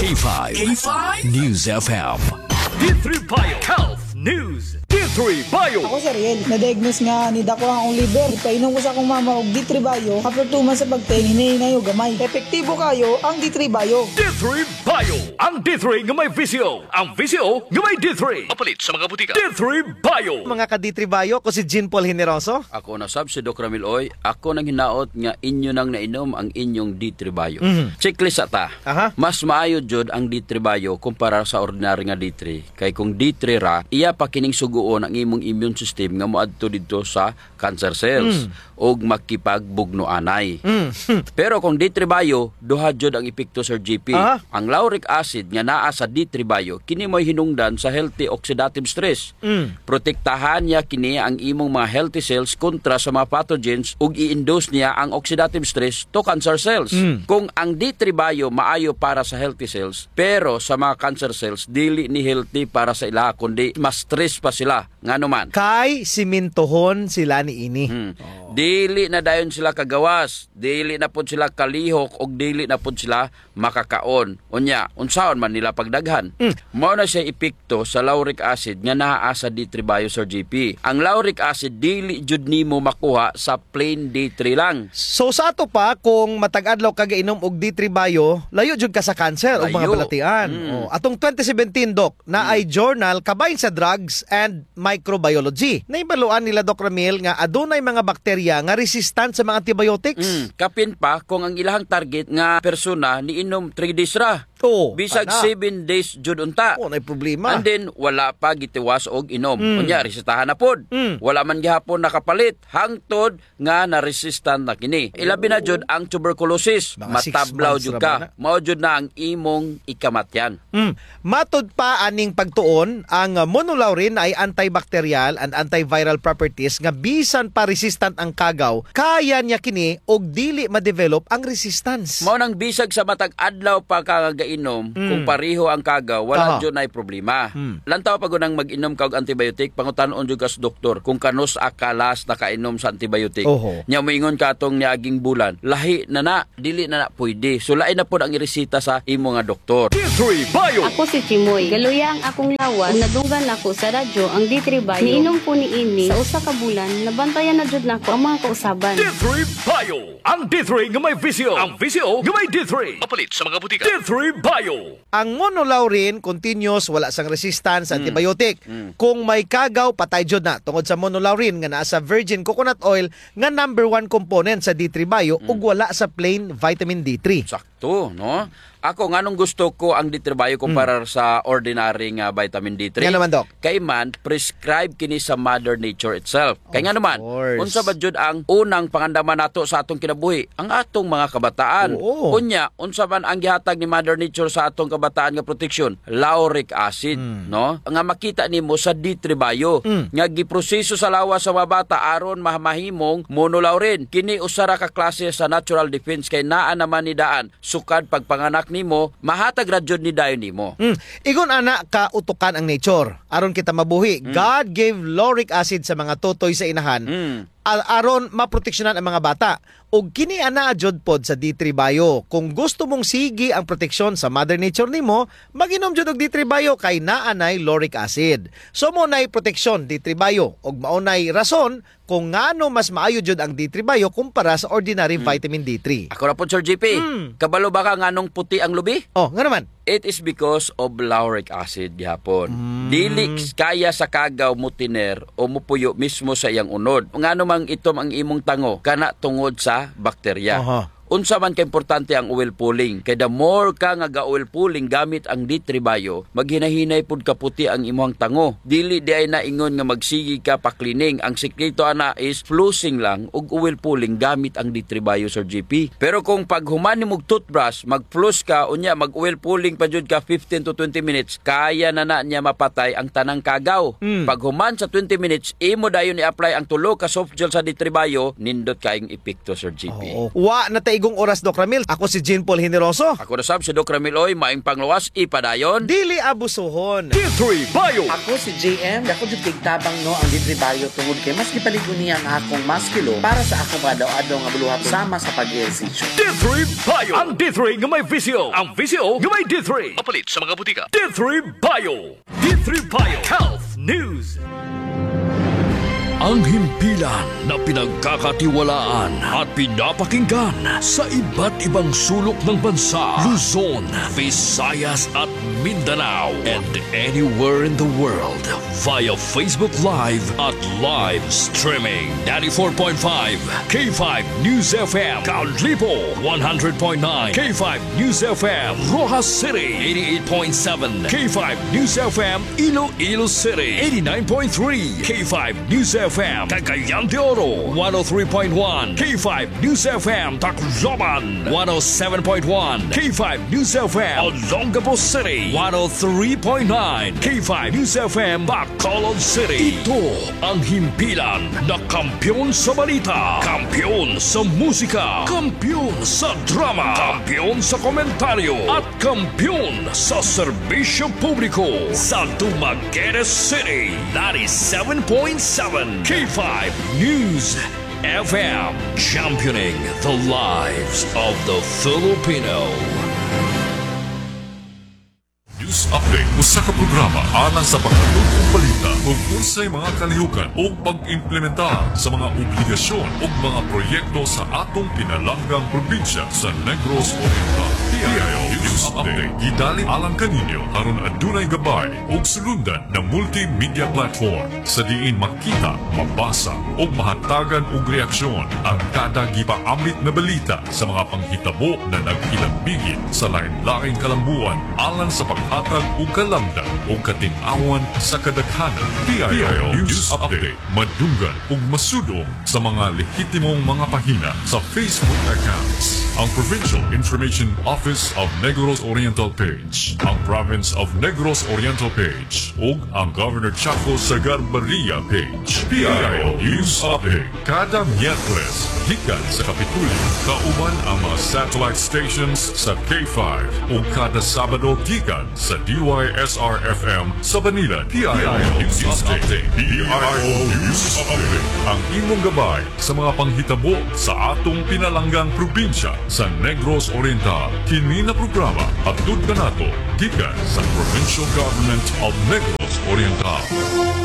K5 News FM. D3 Bio Health News. D3 Bio. Ako si Ariel, na-diagnose nga ni dako ang liver. Painom ko sa akong mama og D3 Bio. After 2 months sa pagtingin, hinayo gamay. Epektibo kayo ang D3 Bio. D3 Bio. Ang D3 nga may VCO. Ang VCO nga may D3. Mapalit sa mga butika. D3 Bio. Mga ka-D3 Bio, ko si Jean Paul Generoso. Ako na sab si Doc Ramil Oy. Ako nang hinaot nga inyo nang nainom ang inyong D3 Bio. Checklist ata. Aha. Mas maayo jud ang D3 Bio kumpara sa ordinary nga D3. Kay kung D3 ra, iya pa kining suguon ang imong immune system nga moadto didto sa cancer cells og makipagbugno anay. Pero kung D3 Bio, duha jud ang epekto Sir GP. Aha. Ang lauric acid nga naa sa D3 Bio kini mo'y hinungdan sa healthy oxidative stress. Protektahan niya kini ang imong mga healthy cells kontra sa mga pathogens ug i-induce niya ang oxidative stress to cancer cells. Kung ang D3 Bio maayo para sa healthy cells, pero sa mga cancer cells dili ni healthy para sa ila kundi mas stress pa sila ngano man. Kay simintohon sila ni ini. Dili na dayon sila kagawas, dili na pud sila kalihok ug dili na pud sila makakaon. Unya, unsaon man nila pagdaghan? Mao na siya epekto sa lauric acid nga naa sa D3 Bio Sir GP. Ang lauric acid dili jud nimo makuha sa plain D3 lang. So sa ato pa, kung matag-adlaw ka gainom og D3 Bio, layo jud ka sa cancer o mga Layo. balatian. Atong 2017, Doc, na ay journal kabahin sa drugs and microbiology. Naibaluan nila, Doc Ramil, nga adunay mga bakterya nga resistant sa mga antibiotics. Kapin pa kung ang ilahang target nga persona niinom 3 days ra. Oh, Bisag ana. 7 days jud unta. Oh, nay problema. And then, wala pa gitiwas og inom. Kunya, resetahan na pod. Wala man gihapon nakapalit. Hangtod nga na-resistant na kini. Ilabi na jud ang tuberculosis. Mga 6 Matablaw months jud ra ba na? ka. Mao jud na ang imong ikamatyan. Matod pa aning pagtuon, ang monolaurin ay antibacterial and antiviral properties nga bisan pa resistant ang kagaw, kaya niya kini og dili ma-develop ang resistance. Mao nang bisag sa matag adlaw pa ka nga gainom, kung pareho ang kagaw, wala Aha. jud nay problema. Lantaw pa gunang mag-inom ka og antibiotic, pangutan-on jud ka sa doktor kung kanos akalas nakainom sa antibiotic. Oho. Nya moingon ka atong niaging bulan, lahi na dili na pwede. So lain na pod ang iresita sa imo nga doktor. D3 Bio. Ako si Chimoy. Galuya ang akong lawas. Nadunggan ako sa radyo ang D3 Bio. Niinom ko ni ini sa usa ka bulan. Nabantayan na jud nako ang mga kausaban. D3 Bio. Ang D3 nga may VCO. Ang VCO nga may D3. Mapalit sa mga butika. D3 Bio. Ang monolaurin continuous, wala sang resistance sa antibiotic. Kung may kagaw, patay jud na tungod sa monolaurin nga naa sa virgin coconut oil nga number 1 component sa D3 Bio ug wala sa plain vitamin D3. Sakto, no? Ako nganong gusto ko ang D3 Bio kumpara sa ordinary nga vitamin D3. Nga naman, Doc. Kay man prescribe kini sa Mother Nature itself. Kay nga naman, course. unsa ba jud ang unang pangandaman nato sa atong kinabuhi? Ang atong mga kabataan. Oo. Unya, unsa man ang gihatag ni Mother Nature sa atong kabataan nga proteksyon? Lauric acid, no? Nga makita nimo sa D3 Bio nga giproseso sa lawas sa mga bata aron mahimong monolaurin. Kini usara ka klase sa natural defense kay naa naman ni daan sukad pagpanganak nimo mahatag ra jud ni dayon nimo. Igon ana ka utukan ang nature aron kita mabuhi. God gave lauric acid sa mga totoy sa inahan aron maproteksyonan ang mga bata. Ug kini ana jud pod sa D3 Bio. Kung gusto mong sige ang proteksyon sa Mother Nature nimo, mag-inom jud og D3 Bio kay naa nay lauric acid. So mo nay proteksyon D3 Bio ug mao nay rason kung ngano mas maayo jud ang D3 Bio kumpara sa ordinary vitamin D3. Ako ra pod Sir JP. Kabalo ba ka nganong puti ang lubi? Oh, nga naman. It is because of lauric acid gihapon. Dili kaya sa kagaw mo tiner o mupuyo mismo sa iyang unod. Ngano mang itom ang imong tango kana tungod sa bakterya. Aha. Unsa man ka importante ang oil pulling. Kay the more ka nga ga-oil pulling gamit ang D3 Bio, maghinahinay pud kaputi ang imong tango. Dili di ay naingon nga magsigi ka pa cleaning. Ang sekreto ana is flossing lang ug oil pulling gamit ang D3 Bio Sir GP. Pero kung paghuman nimo toothbrush, mag-floss ka unya mag-oil pulling pa jud ka 15 to 20 minutes, kaya na niya mapatay ang tanang kagaw. Paghuman sa 20 minutes, imo dayon i-apply ang tulo ka soft gel sa D3 Bio, nindot kaayong epekto Sir GP. Wa na tay Maigong oras, Doc Ramil. Ako si Jean Paul Generoso. Ako na sab si Doc Ramiloy, maing panglawas, ipadayon. Dili abusuhon. D3 Bio. Ako si JM, ako jud tigtabang no ang litribayo tungod kay mas gipaligon niya ang akong maskilo para sa akong adlaw-adlaw nga buluhat sama sa pag-ehersisyo. D3 Bio. Ang D3 nga may visyo. Ang visyo nga may D3. Mapalit sa mga butika. D3 Bio. D3 Bio. Health News. Ang himpilan na pinagkakatiwalaan at pinapakinggan sa iba't ibang sulok ng bansa, Luzon, Visayas at Mindanao, and anywhere in the world via Facebook Live at live streaming. 94.5 K5 News FM, Caunlipo 100.9 K5 News FM, Rojas City 88.7 K5 News FM, Iloilo City 89.3 K5 News FM, Cagayan de Oro 103.1 K5 News FM, Tacloban 107.1 K5 News FM, Olongapo City 103.9 K5 News FM, Bacolod City. Ito ang himpilan na kampyon sa balita, kampyon sa musika, kampyon sa drama, kampyon sa komentaryo at kampyon sa serbisyo publiko sa Dumaguete City 97.7 K5 News FM, championing the lives of the Filipino. News Update, usa ka programa alang sa paghatod og balita ug unsay mga kalihukan o pag-implementar sa mga obligasyon ug mga proyekto sa atong pinalanggang probinsya sa Negros Oriental. PIO News Update gidali alang kaninyo aron adunay gabay ug sulundan ng multimedia platform sa diin makita, mabasa ug mahatagan og reaksyon ang kada gipaamit na balita sa mga panghitabo na nagilambigit sa lain-laing kalambuan alang sa paghatag ug kalamdan ug katin-awan sa kadaghanan. PIO News Update madunggan ug masudong sa mga lehitimong mga pahina sa Facebook accounts. Ang Provincial Information Office of Negros Oriental page, ang Province of Negros Oriental page, ug ang Governor Chaco Sagarbarria page. PIO News Update kada Miyerkules gikan sa Kapitulyo kauban ang mga satellite stations sa K5 ug kada Sabado gikan sa DYSR-FM sa Manila. PIO News Update. PIO News Update ang imong gabay sa mga panghitabo sa atong pinalanggang probinsya sa Negros Oriental. Kini na programa hatod kanato gikan sa Provincial Government of Negros Oriental.